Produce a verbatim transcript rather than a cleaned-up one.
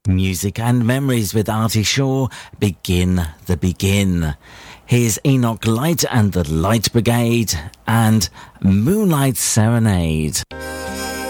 Music and memories with Artie Shaw. Begin the Begin. Here's Enoch Light and the Light Brigade and Moonlight Serenade.